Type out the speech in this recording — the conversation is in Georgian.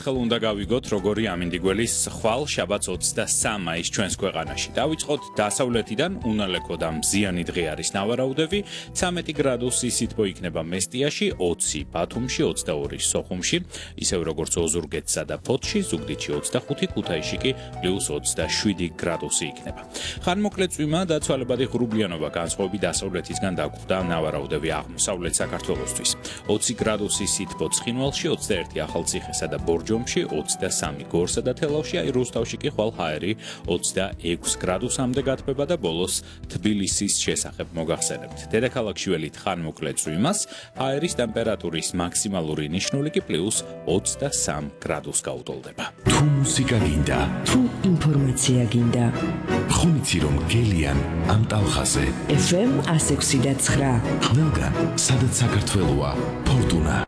ერთხელ უნდა გავიგოთ, როგორი ამინდიგველის ხვალ შაბათს 23 მაისს ჩვენს ქვეყანაში. დავიწყოთ დასავლეთიდან, უნალექო და მზიანი დღე არის ნავარაუდები, 13 გრადუსი სითბო იქნება მესტიაში, 20 ბათუმში, 22 სოხუმში, ისევ როგორც ოზურგეთსა და ფოთში, ზუგდიდში 25, ქუთაისში კი +27 გრადუსი იქნება. ხანმოკლე წვიმა და ცვალებადი ღრუბლიანობა განსხვავებით დასავლეთისგან დაგვხვდა ნავარაუდები აღმოსავლეთ საქართველოსთვის. 20 გრადუსი სითბო ცხინვალში, 21 ახალციხესა და ბორჯომში, 23 გორსა და თელავში, რუსთავში კი ხვალ ჰაერი 26 გრადუსამდე გათბება და ბოლოს თბილისის შესახებ მოგახსენებთ. დედაქალაქში ველით ხანმოკლე წვიმას, ჰაერის ტემპერატურის მაქსიმალური ნიშნული კი +23 გრადუსს გაუტოლდება. თუ მუსიკა გინდა, თუ ინფორმაცია გინდა, ხომ იცი რომ გელიან ამ ტალხაზე FM 106.9 ყველგან, სადაც საქართველოა, ფორტუნა